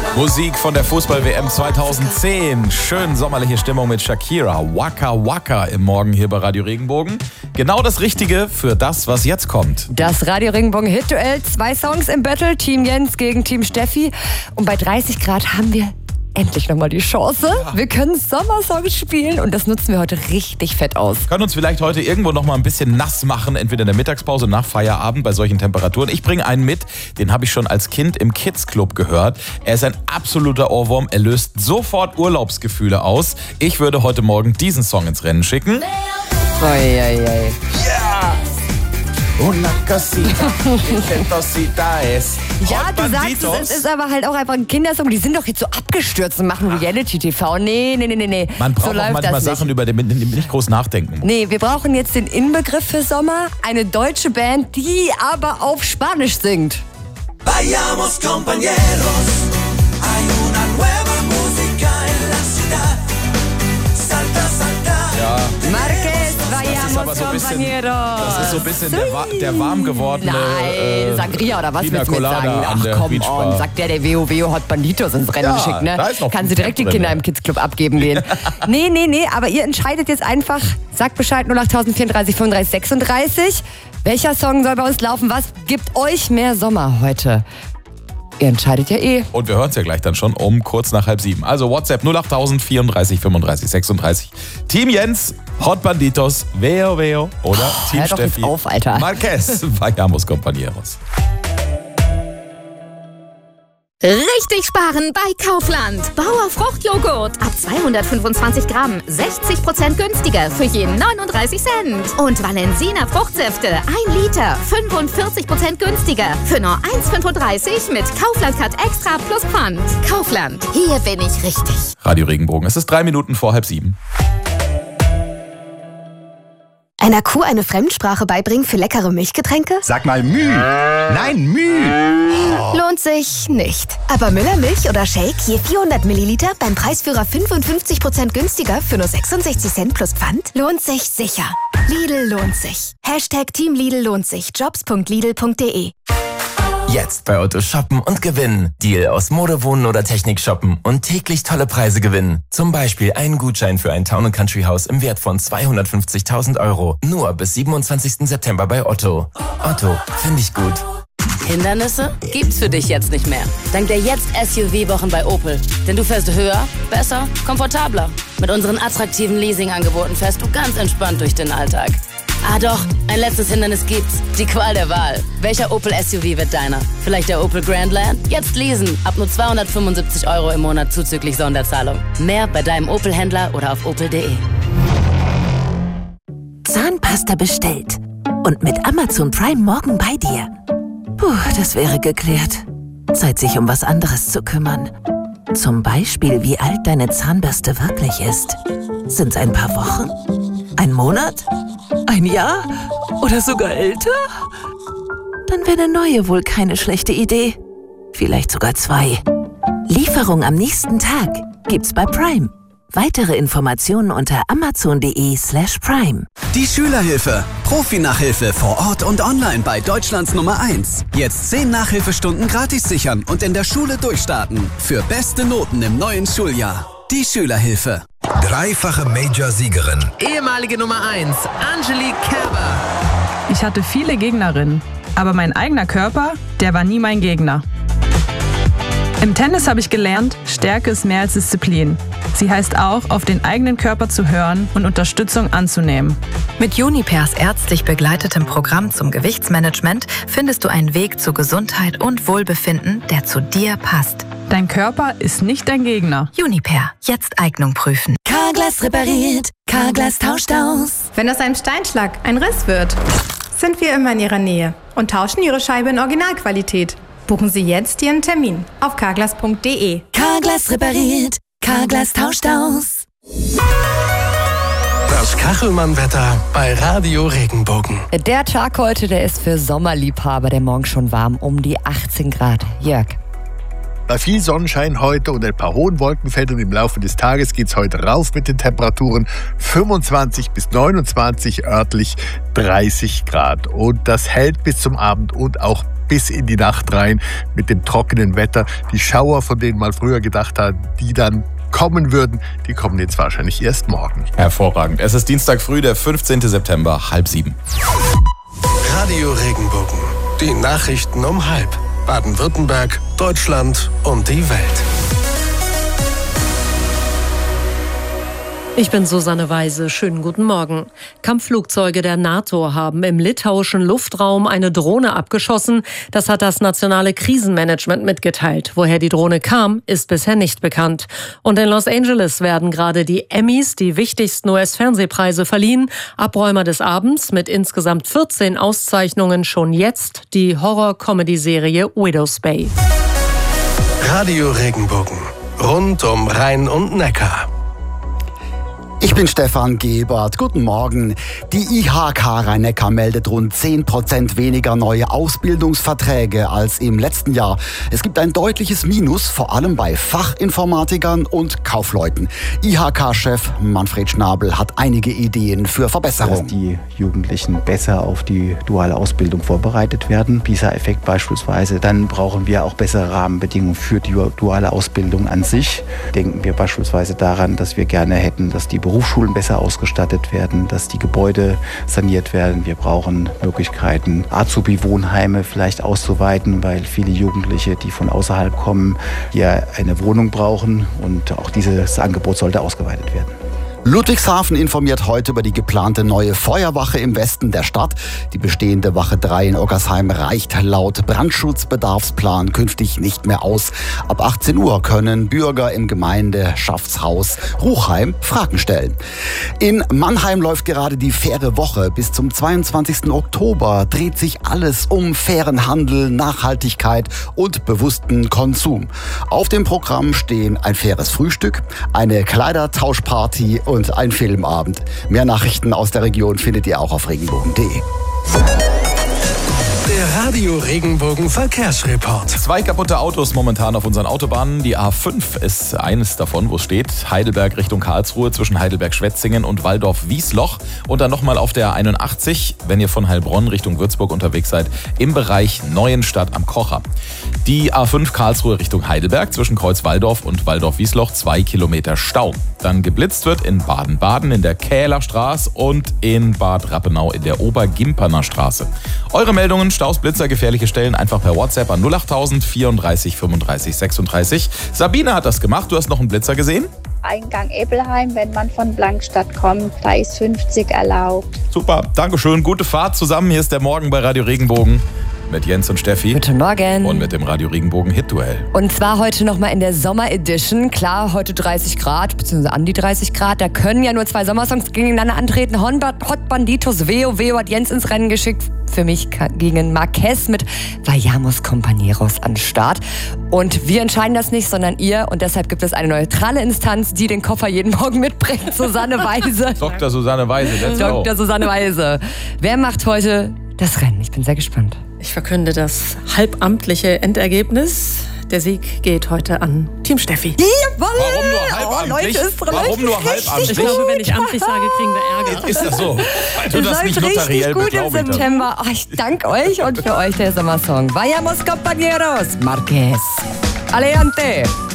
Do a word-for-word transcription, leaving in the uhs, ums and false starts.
Musik von der Fußball-W M zweitausendzehn. Schön sommerliche Stimmung mit Shakira. Waka Waka im Morgen hier bei Radio Regenbogen. Genau das Richtige für das, was jetzt kommt. Das Radio Regenbogen Hit-Duell. Zwei Songs im Battle. Team Jens gegen Team Steffi. Und bei dreißig Grad haben wir endlich nochmal die Chance. Ja. Wir können Sommersongs spielen und das nutzen wir heute richtig fett aus. Können uns vielleicht heute irgendwo nochmal ein bisschen nass machen, entweder in der Mittagspause, nach Feierabend bei solchen Temperaturen. Ich bringe einen mit, den habe ich schon als Kind im Kids Club gehört. Er ist ein absoluter Ohrwurm, er löst sofort Urlaubsgefühle aus. Ich würde heute Morgen diesen Song ins Rennen schicken. Oi, oi, oi. Ja! Una cosita, intentosita es. Ja, du sagst es, es ist aber halt auch einfach ein Kindersong. Die sind doch jetzt so abgestürzt und machen Reality-T V. Nee, nee, nee, nee, nee. Man braucht so auch manchmal Sachen, über die man nicht groß nachdenken muss. Nee, wir brauchen jetzt den Inbegriff für Sommer. Eine deutsche Band, die aber auf Spanisch singt. Vayamos, compañeros. Hay una nueva música en la ciudad. Salta, salta. Ja. Marquez, vayamos, aber so ein bisschen, compañeros. das ist so ein bisschen der, der warm gewordene Nein, äh, Sangria oder was Pina willst du mir Colada sagen? an der Ach komm Beachbar. on, sagt der, der W O W O hat Banditos ins Rennen Ja, geschickt, ne? da ist noch Kann sie direkt die drin, Kinder ja. im Kids-Club abgeben gehen. nee, nee, nee, aber ihr entscheidet jetzt einfach, sagt Bescheid, null acht vierunddreißig fünfunddreißig sechsunddreißig. Welcher Song soll bei uns laufen? Was gibt euch mehr Sommer heute? Ihr entscheidet ja eh. Und wir hören es ja gleich dann schon um kurz nach halb sieben. Also WhatsApp null acht vierunddreißig fünfunddreißig sechsunddreißig. Team Jens, Hot Banditos, Veo Veo oder Oh, Team hör doch jetzt Steffi. auf, Alter. Marquez, Vayamos, compañeros. Richtig sparen bei Kaufland. Bauer Fruchtjoghurt ab zweihundertfünfundzwanzig Gramm, sechzig Prozent günstiger für jeden neununddreißig Cent. Und Valensina Fruchtsäfte, ein Liter, fünfundvierzig Prozent günstiger für nur eins fünfunddreißig mit Kaufland Card Extra plus Pfand. Kaufland, hier bin ich richtig. Radio Regenbogen, es ist drei Minuten vor halb sieben. Einer Kuh eine Fremdsprache beibringen für leckere Milchgetränke? Sag mal Müh. Nein, Müh. Oh. Lohnt sich nicht. Aber Müllermilch oder Shake je vierhundert Milliliter beim Preisführer fünfundfünfzig Prozent günstiger für nur sechsundsechzig Cent plus Pfand? Lohnt sich sicher. Lidl lohnt sich. Hashtag Team Lidl lohnt sich. Jobs punkt lidl punkt de. Jetzt bei Otto shoppen und gewinnen. Deal aus Mode, Wohnen oder Technik shoppen und täglich tolle Preise gewinnen. Zum Beispiel einen Gutschein für ein Town and Country Haus im Wert von zweihundertfünfzigtausend Euro. Nur bis siebenundzwanzigsten September bei Otto. Otto, finde ich gut. Hindernisse gibt's für dich jetzt nicht mehr. Dank der Jetzt-S U V-Wochen bei Opel. Denn du fährst höher, besser, komfortabler. Mit unseren attraktiven Leasing-Angeboten fährst du ganz entspannt durch den Alltag. Ah doch, ein letztes Hindernis gibt's. Die Qual der Wahl. Welcher Opel S U V wird deiner? Vielleicht der Opel Grandland? Jetzt leasen. Ab nur zweihundertfünfundsiebzig Euro im Monat zuzüglich Sonderzahlung. Mehr bei deinem Opel-Händler oder auf opel punkt de. Zahnpasta bestellt. Und mit Amazon Prime morgen bei dir. Puh, das wäre geklärt. Zeit, sich um was anderes zu kümmern. Zum Beispiel, wie alt deine Zahnbürste wirklich ist. Sind's ein paar Wochen? Ein Monat? Ein Jahr? Oder sogar älter? Dann wäre eine neue wohl keine schlechte Idee. Vielleicht sogar zwei. Lieferung am nächsten Tag gibt's bei Prime. Weitere Informationen unter amazon.de slash prime. Die Schülerhilfe. Profi-Nachhilfe vor Ort und online bei Deutschlands Nummer eins. Jetzt zehn Nachhilfestunden gratis sichern und in der Schule durchstarten. Für beste Noten im neuen Schuljahr. Die Schülerhilfe. Dreifache Major-Siegerin. Ehemalige Nummer eins, Angelique Kerber. Ich hatte viele Gegnerinnen, aber mein eigener Körper, der war nie mein Gegner. Im Tennis habe ich gelernt, Stärke ist mehr als Disziplin. Sie heißt auch, auf den eigenen Körper zu hören und Unterstützung anzunehmen. Mit Junipers ärztlich begleitetem Programm zum Gewichtsmanagement findest du einen Weg zu Gesundheit und Wohlbefinden, der zu dir passt. Dein Körper ist nicht dein Gegner. Juniper, jetzt Eignung prüfen. Carglass repariert, Carglass tauscht aus. Wenn aus einem Steinschlag ein Riss wird, sind wir immer in Ihrer Nähe und tauschen Ihre Scheibe in Originalqualität. Buchen Sie jetzt Ihren Termin auf carglass punkt de. Carglass repariert, Carglass tauscht aus. Das Kachelmann-Wetter bei Radio Regenbogen. Der Tag heute, der ist für Sommerliebhaber, der morgen schon warm, um die achtzehn Grad. Jörg. Bei viel Sonnenschein heute und ein paar hohen Wolkenfeldern im Laufe des Tages geht es heute rauf mit den Temperaturen fünfundzwanzig bis neunundzwanzig, örtlich dreißig Grad. Und das hält bis zum Abend und auch bis in die Nacht rein mit dem trockenen Wetter. Die Schauer, von denen man früher gedacht hat, die dann kommen würden, die kommen jetzt wahrscheinlich erst morgen. Hervorragend. Es ist Dienstag früh, der fünfzehnten September, halb sieben. Radio Regenbogen. Die Nachrichten um halb. Baden-Württemberg, Deutschland und die Welt. Ich bin Susanne Weise. Schönen guten Morgen. Kampfflugzeuge der NATO haben im litauischen Luftraum eine Drohne abgeschossen. Das hat das nationale Krisenmanagement mitgeteilt. Woher die Drohne kam, ist bisher nicht bekannt. Und in Los Angeles werden gerade die Emmys, die wichtigsten U S-Fernsehpreise, verliehen. Abräumer des Abends mit insgesamt vierzehn Auszeichnungen schon jetzt die Horror-Comedy-Serie Widow's Bay. Radio Regenbogen. Rund um Rhein und Neckar. Ich bin Stefan Gebert. Guten Morgen. Die I H K Rhein-Neckar meldet rund zehn Prozent weniger neue Ausbildungsverträge als im letzten Jahr. Es gibt ein deutliches Minus, vor allem bei Fachinformatikern und Kaufleuten. I H K-Chef Manfred Schnabel hat einige Ideen für Verbesserung. Dass die Jugendlichen besser auf die duale Ausbildung vorbereitet werden. PISA-Effekt beispielsweise. Dann brauchen wir auch bessere Rahmenbedingungen für die duale Ausbildung an sich. Denken wir beispielsweise daran, dass wir gerne hätten, dass die Berufsschulen besser ausgestattet werden, dass die Gebäude saniert werden. Wir brauchen Möglichkeiten, Azubi-Wohnheime vielleicht auszuweiten, weil viele Jugendliche, die von außerhalb kommen, hier eine Wohnung brauchen. Und auch dieses Angebot sollte ausgeweitet werden. Ludwigshafen informiert heute über die geplante neue Feuerwache im Westen der Stadt. Die bestehende Wache drei in Oggersheim reicht laut Brandschutzbedarfsplan künftig nicht mehr aus. Ab achtzehn Uhr können Bürger im Gemeindeschaftshaus Ruchheim Fragen stellen. In Mannheim läuft gerade die faire Woche. Bis zum zweiundzwanzigsten Oktober dreht sich alles um fairen Handel, Nachhaltigkeit und bewussten Konsum. Auf dem Programm stehen ein faires Frühstück, eine Kleidertauschparty und ein Filmabend. Mehr Nachrichten aus der Region findet ihr auch auf regenbogen punkt de. Der Radio Regenbogen Verkehrsreport. Zwei kaputte Autos momentan auf unseren Autobahnen. Die A fünf ist eines davon, wo es steht. Heidelberg Richtung Karlsruhe zwischen Heidelberg-Schwetzingen und Walldorf-Wiesloch. Und dann nochmal auf der einundachtzig, wenn ihr von Heilbronn Richtung Würzburg unterwegs seid, im Bereich Neuenstadt am Kocher. Die A fünf Karlsruhe Richtung Heidelberg zwischen Kreuz-Walldorf und Walldorf-Wiesloch, zwei Kilometer Stau. Dann geblitzt wird in Baden-Baden in der Kählerstraße und in Bad Rappenau in der Obergimperner Straße. Eure Meldungen, Staus, Blitzer, gefährliche Stellen einfach per WhatsApp an null achttausend vierunddreißig fünfunddreißig sechsunddreißig. Sabine hat das gemacht. Du hast noch einen Blitzer gesehen? Eingang Eppelheim, wenn man von Blankstadt kommt, da ist fünfzig erlaubt. Super, Dankeschön. Gute Fahrt zusammen. Hier ist der Morgen bei Radio Regenbogen. Mit Jens und Steffi. Guten Morgen. Und mit dem Radio Regenbogen Hit-Duell. Und zwar heute nochmal in der Sommer-Edition. Klar, heute dreißig Grad, beziehungsweise an die dreißig Grad. Da können ja nur zwei Sommersongs gegeneinander antreten. Hot Banditos, Veo, Veo hat Jens ins Rennen geschickt. Für mich gegen Marquez mit Vayamos Compañeros an Start. Und wir entscheiden das nicht, sondern ihr. Und deshalb gibt es eine neutrale Instanz, die den Koffer jeden Morgen mitbringt. Susanne Weise. Doktor Susanne Weise. Doktor Susanne Weise. Wer macht heute das Rennen? Ich bin sehr gespannt. Ich verkünde das halbamtliche Endergebnis. Der Sieg geht heute an Team Steffi. Jawohl! Warum nur halbamtlich? Oh, Leute, es Warum nur halbamtlich? Ich glaube, wenn ich amtlich sage, kriegen wir Ärger. Ist das so? Weil du es das läuft nicht notariell richtig gut im beglaubigt September. Oh, ich danke euch und für euch der Sommersong. Vayamos Compañeros, Marquez. Adelante!